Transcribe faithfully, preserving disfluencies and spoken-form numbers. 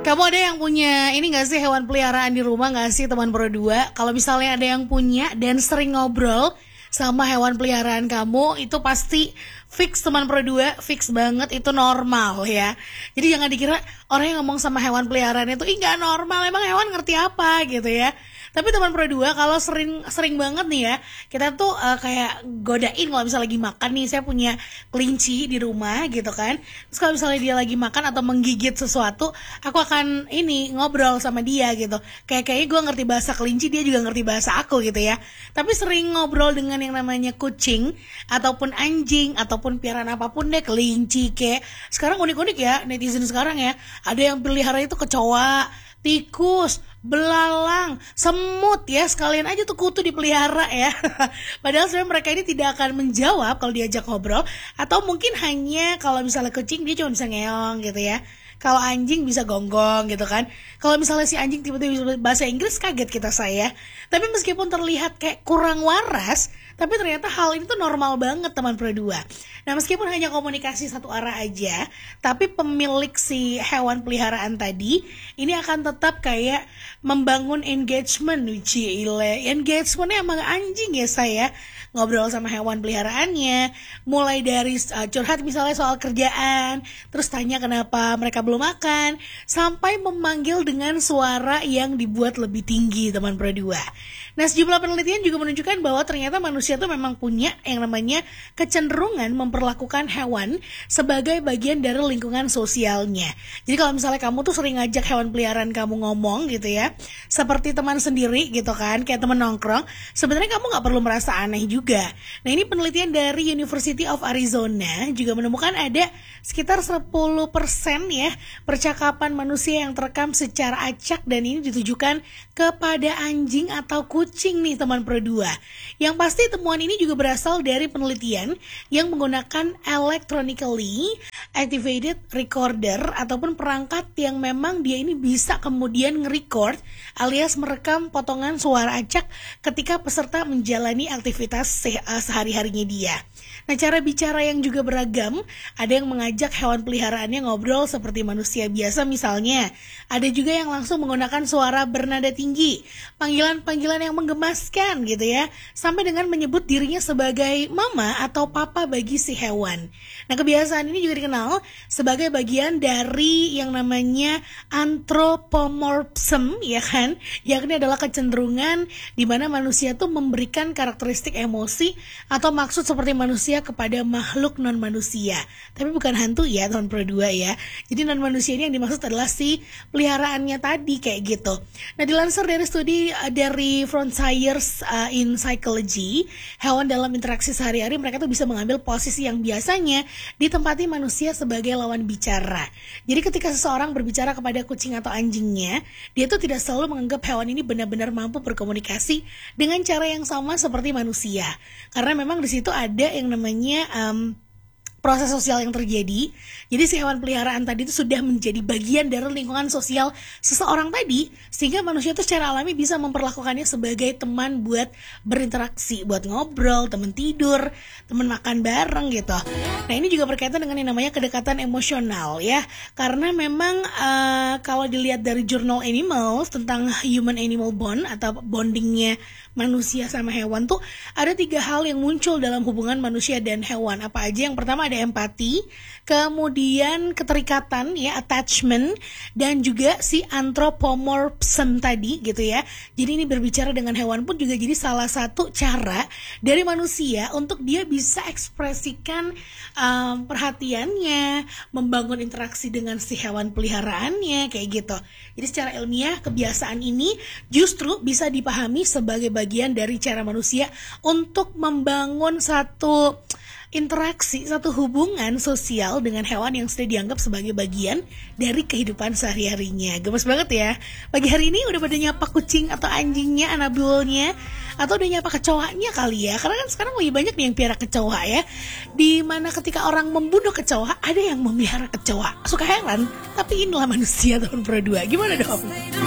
Kamu ada yang punya ini gak sih, hewan peliharaan di rumah gak sih teman Pro dua? Kalau misalnya ada yang punya dan sering ngobrol sama hewan peliharaan kamu, itu pasti fix teman Pro dua, fix banget, itu normal ya. Jadi jangan dikira orang yang ngomong sama hewan peliharaan itu, ih gak normal, emang hewan ngerti apa gitu ya. Tapi teman Pro dua, kalau sering sering banget nih ya, kita tuh uh, kayak godain kalau misalnya lagi makan nih, saya punya kelinci di rumah gitu kan. Terus kalau misalnya dia lagi makan atau menggigit sesuatu, aku akan ini ngobrol sama dia gitu. Kayak kayaknya gue ngerti bahasa kelinci, dia juga ngerti bahasa aku gitu ya. Tapi sering ngobrol dengan yang namanya kucing ataupun anjing ataupun piaraan apapun deh, kelinci kayak. Sekarang unik-unik ya netizen sekarang ya. Ada yang pelihara itu kecoa, tikus, belalang, semut ya, sekalian aja tuh kutu dipelihara ya. Padahal sebenarnya mereka ini tidak akan menjawab kalau diajak ngobrol, atau mungkin hanya kalau misalnya kucing dia cuma bisa ngeong gitu ya. Kalau anjing bisa gonggong gitu kan. Kalau misalnya si anjing tiba-tiba bisa bahasa Inggris, kaget kita saya. Tapi meskipun terlihat kayak kurang waras, tapi ternyata hal ini tuh normal banget teman Pro dua. Nah, meskipun hanya komunikasi satu arah aja, tapi pemilik si hewan peliharaan tadi ini akan tetap kayak membangun engagement. Cile, engagementnya emang anjing ya saya. Ngobrol sama hewan peliharaannya, mulai dari uh, curhat misalnya soal kerjaan, terus tanya kenapa mereka belum makan, sampai memanggil dengan suara yang dibuat lebih tinggi teman Pro dua. Nah, sejumlah penelitian juga menunjukkan bahwa ternyata manusia tuh memang punya yang namanya kecenderungan memperlakukan hewan sebagai bagian dari lingkungan sosialnya. Jadi kalau misalnya kamu tuh sering ngajak hewan peliharaan kamu ngomong gitu ya, seperti teman sendiri gitu kan, kayak teman nongkrong, sebenarnya kamu gak perlu merasa aneh juga. Nah, ini penelitian dari University of Arizona juga menemukan ada sekitar sepuluh persen ya percakapan manusia yang terekam secara acak, dan ini ditujukan kepada anjing atau kucing nih teman Pro dua. Yang pasti temuan ini juga berasal dari penelitian yang menggunakan electronically activated recorder ataupun perangkat yang memang dia ini bisa kemudian nge-record alias merekam potongan suara acak ketika peserta menjalani aktivitas se- sehari-harinya dia. Nah, cara bicara yang juga beragam, ada yang mengajak hewan peliharaannya ngobrol seperti manusia biasa misalnya. Ada juga yang langsung menggunakan suara bernada tinggi, panggilan-panggilan yang menggemaskan gitu ya, sampai dengan menyebut dirinya sebagai mama atau papa bagi si hewan. Nah, kebiasaan ini juga dikenal sebagai bagian dari yang namanya anthropomorphism ya kan, yakni adalah kecenderungan di mana manusia tuh memberikan karakteristik emosi atau maksud seperti manusia kepada makhluk non manusia. Tapi bukan hantu ya teman Pro dua ya. Jadi non manusia ini yang dimaksud adalah si peliharaannya tadi kayak gitu. Nah, dilansir dari studi uh, dari Frontiers uh, in Psychology, hewan dalam interaksi sehari-hari mereka tuh bisa mengambil posisi yang biasanya ditempati manusia sebagai lawan bicara. Jadi ketika seseorang berbicara kepada kucing atau anjingnya, dia tuh tidak selalu menganggap hewan ini benar-benar mampu berkomunikasi dengan cara yang sama seperti manusia. Karena memang di situ ada yang namanya um, proses sosial yang terjadi. Jadi si hewan peliharaan tadi itu sudah menjadi bagian dari lingkungan sosial seseorang tadi, sehingga manusia itu secara alami bisa memperlakukannya sebagai teman buat berinteraksi, buat ngobrol, teman tidur, teman makan bareng gitu. Nah, ini juga berkaitan dengan yang namanya kedekatan emosional ya. Karena memang uh, kalau dilihat dari jurnal Animals tentang human animal bond atau bondingnya manusia sama hewan tuh ada tiga hal yang muncul dalam hubungan manusia dan hewan. Apa aja? Yang pertama ada empati, kemudian keterikatan ya, attachment, dan juga si anthropomorphism tadi gitu ya. Jadi ini berbicara dengan hewan pun juga jadi salah satu cara dari manusia untuk dia bisa ekspresikan um, perhatiannya, membangun interaksi dengan si hewan peliharaannya kayak gitu. Jadi secara ilmiah kebiasaan ini justru bisa dipahami sebagai bagian dari cara manusia untuk membangun satu interaksi, satu hubungan sosial dengan hewan yang sudah dianggap sebagai bagian dari kehidupan sehari-harinya. Gemes banget ya. Pagi hari ini udah pada nyapa kucing atau anjingnya, anabulnya, atau udah nyapa kecoanya kali ya. Karena kan sekarang lebih banyak nih yang piara kecoa ya. Dimana ketika orang membunuh kecoa, ada yang memelihara kecoa. Suka heran, tapi inilah manusia tahun Pro dua. Gimana dong?